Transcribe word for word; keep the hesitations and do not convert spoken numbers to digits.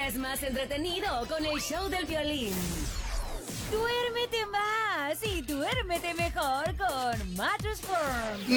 es más entretenido con el show del violín. Duérmete más y duérmete mejor con Mattress Firm.